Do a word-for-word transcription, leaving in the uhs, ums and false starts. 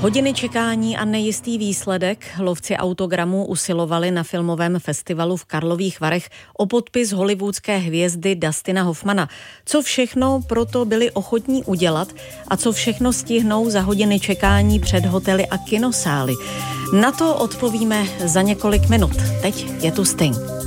Hodiny čekání a nejistý výsledek. Lovci autogramů usilovali na filmovém festivalu v Karlových Varech o podpis hollywoodské hvězdy Dustina Hoffmana. Co všechno proto byli ochotní udělat a co všechno stihnou za hodiny čekání před hotely a kinosály? Na to odpovíme za několik minut. Teď je tu Sting.